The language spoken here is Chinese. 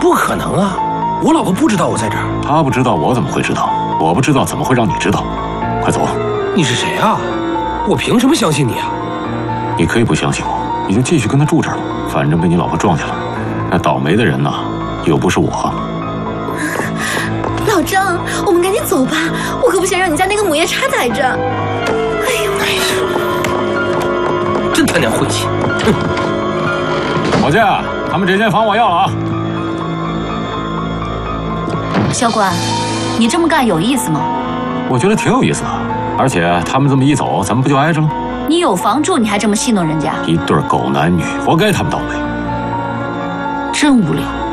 不可能啊！我老婆不知道我在这儿。 她不知道，我怎么会知道？我不知道，怎么会让你知道？快走！ 你是谁啊？我凭什么相信你啊？ 你可以不相信我，你就继续跟他住这儿吧。反正被你老婆撞下了，那倒霉的人呢，又不是我。 老张，我们赶紧走吧，我可不想让你家那个母夜叉逮着。哎呦， 真他娘晦气！哼！ 伙计，他们这间房我要了啊！ 小管，你这么干有意思吗？ 我觉得挺有意思的，而且他们这么一走，咱们不就挨着了？ 你有房住，你还这么戏弄人家？ 一对狗男女，活该他们倒霉。 真无聊。